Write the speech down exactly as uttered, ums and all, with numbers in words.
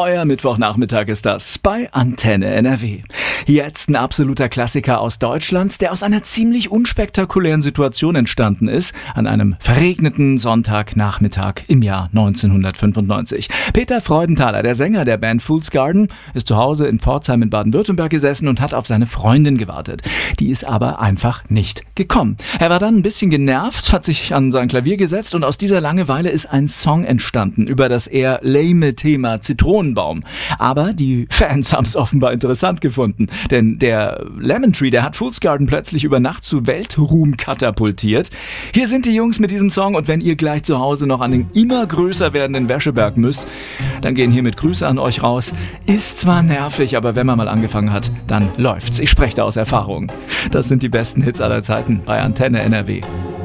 Euer Mittwochnachmittag ist das bei Antenne N R W. Jetzt ein absoluter Klassiker aus Deutschland, der aus einer ziemlich unspektakulären Situation entstanden ist, an einem verregneten Sonntagnachmittag im Jahr neunzehnhundertfünfundneunzig. Peter Freudenthaler, der Sänger der Band Fool's Garden, ist zu Hause in Pforzheim in Baden-Württemberg gesessen und hat auf seine Freundin gewartet. Die ist aber einfach nicht gekommen. Er war dann ein bisschen genervt, hat sich an sein Klavier gesetzt und aus dieser Langeweile ist ein Song entstanden über das eher lame Thema Zitronenbaum. Aber die Fans haben es offenbar interessant gefunden, denn der Lemon Tree, der hat Fool's Garden plötzlich über Nacht zu Weltruhm katapultiert. Hier sind die Jungs mit diesem Song und wenn ihr gleich zu Hause noch an den immer größer werdenden Wäscheberg müsst, dann gehen hiermit Grüße an euch raus. Ist zwar nervig, aber wenn man mal angefangen hat, dann läuft's. Ich spreche da aus Erfahrung. Das sind die besten Hits aller Zeiten bei Antenne N R W.